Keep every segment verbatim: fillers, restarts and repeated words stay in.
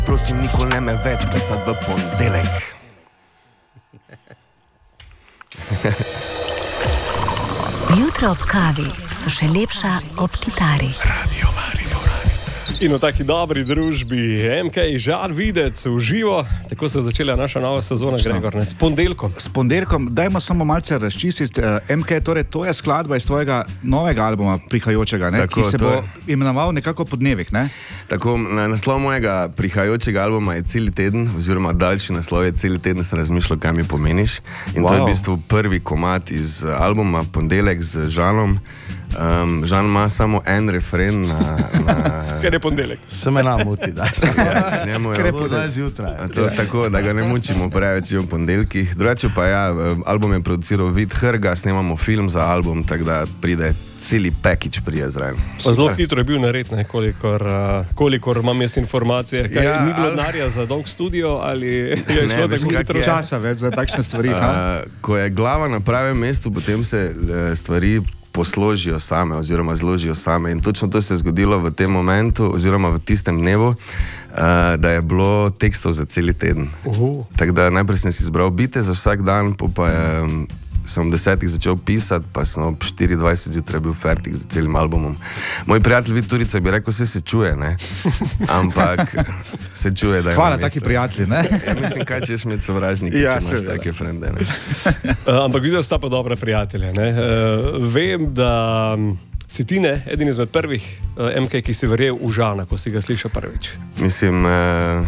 Prosim, nikoli ne me več klicati v ponedeljek. Jutro ob kavi so še lepša ob kitari. Radio Maribor. In v taki dobri družbi M K Žan Videc v živo, tako se je začela naša nova sezona, Gregor, ne? S ponedeljkom. S ponedeljkom, dajmo samo malce razčistiti. M K, torej, to je skladba iz tvojega novega albuma, prihajajočega, ne? Tako, ki se bo je. imenoval nekako Podnevik, ne? Tako, naslov mojega prihajajočega albuma je Celi teden, oziroma daljši naslov je Celi teden sem razmišljal, kaj mi pomeniš. In wow. To je v bistvu prvi komad iz albuma Ponedeljek z Žanom. Um, Žan ima samo en refren na... na... Ker je ponedeljek. Se me namuti, da se Ja, njemu je Ker je pozaj zjutraj. To, tako, da ga ne mučimo preveč v ponedeljkih. Drugače pa ja, album je produciral Vid Hrga, snemamo film za album, tako da pride celi package prije zraven. Pa zelo hitro je bil nared, ne, kolikor, uh, kolikor imam jaz informacije. Kaj, Ja, ni bilo ali- denarja za dolg studio ali je Ne, šlo veš, tako kak hitro? je? Časa več za takšne stvari. Uh, Uh, ko je glava na pravem mestu, potem se uh, stvari posložijo same oziroma zložijo same. In točno to se je zgodilo v tem momentu oziroma v tistem dnevu, uh, da je bilo tekstov za celi teden. Uhu. Tako da najprej sem si izbral bite za vsak dan, po pa je, um, sem ob desetih začel pisati, pa sem ob štiriindvajset zjutraj bil fertik z celim albumom. Moj prijatelj Vid Turica bi rekel, vse se čuje, ne? Ampak se čuje, da je hvala, na taki mestu. prijatelji, ne? Ja, mislim, kaj češ imeti sovražnike, Ja, če imaš seveda. take frende, ne? Uh, ampak videl sta pa dobra prijatelja. Ne? Uh, vem, da um, si ti ne, eden izmed prvih uh, M K, ki si verjel v Žana, ko si ga slišal prvič. Mislim, uh,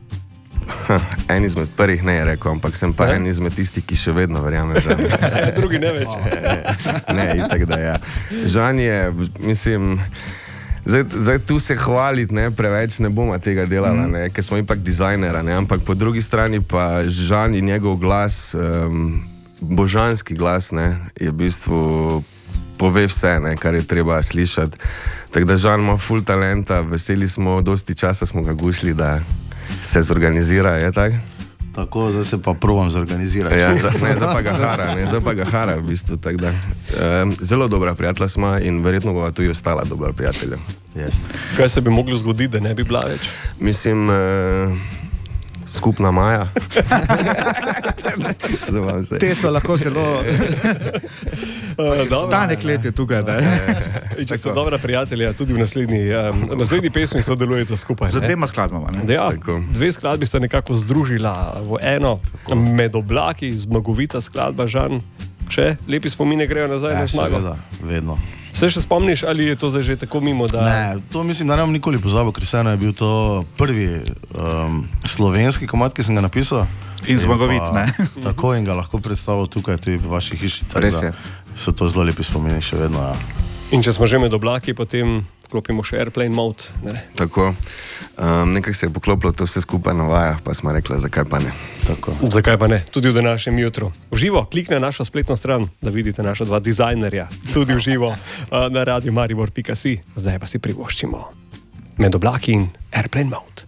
en izmed prvih ne je rekel, ampak sem pa Ne? en izmed tistih, ki še vedno verjame, Žan. Drugi ne več. Ne, itak da ja. Žan je, mislim, zdaj, zdaj tu se hvaliti, ne, preveč ne bomo tega delala, ne, ker smo ipak dizajnera, ne, ampak po drugi strani pa Žan in njegov glas, um, božanski glas, ne, je v bistvu pove vse, ne, kar je treba slišati. Tako da Žan ima ful talenta, veseli smo, dosti časa smo ga gušli, da se zorganizira, je tak? Tako, zdaj se pa probam zorganizirati. Ja, za, ne, zdaj pa ga hara, ne, zdaj pa ga hara v bistvu, tako da. Um, zelo dobra prijatelja smo in verjetno bova tudi ostala dobra prijatelja. Yes. Kaj se bi moglo zgoditi, da ne bi bila več? Mislim, uh, skupna maja. Zabavam se. Te so lahko zelo... Uh, Stanek let je tukaj, ne? In če so dobra prijatelja, tudi v naslednji, um, v naslednji pesmi sodelujete skupaj. Za ne? dvema skladbama, ne? Ja, Tako. dve skladbi sta nekako združila v eno. Med oblaki, zmagovita skladba, Žan. Še lepi spomine grejo nazaj Ja, na zmago. seveda, vedno. Se še spomniš, ali je to zdaj že tako mimo, da... Ne, to mislim, da ne bom nikoli pozabil, ker vseeno je bil to prvi um, slovenski komad, ki sem ga napisal. In zmagovit, pa- ne? Tako, in ga lahko predstavil tukaj, tudi v vaši hiši. tako Res da je. So to zelo lepi spomini še vedno. Ja. In če smo že med oblaki, potem klopimo še airplane mode. Ne? Tako. Um, nekako se je poklopilo to vse skupaj na vajah, pa smo rekli, zakaj pa ne. Tako. Zakaj pa ne? Tudi v današnjem jutru. V živo, klikne na našo spletno stran, da vidite naša dva dizajnerja. Tudi v živo uh, na radio maribor pika si. Zdaj pa si privoščimo Med oblaki in airplane mode.